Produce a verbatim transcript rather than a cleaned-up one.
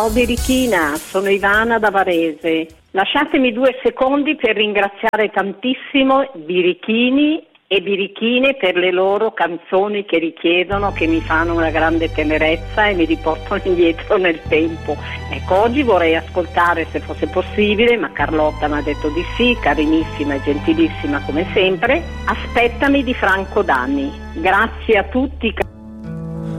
Birichina, sono Ivana da Varese. Lasciatemi due secondi per ringraziare tantissimo Birichini e birichine per le loro canzoni che richiedono, che mi fanno una grande tenerezza e mi riportano indietro nel tempo. Ecco, oggi vorrei ascoltare, se fosse possibile, ma Carlotta mi ha detto di sì, carinissima e gentilissima come sempre, Aspettami di Franco Danni. Grazie a tutti.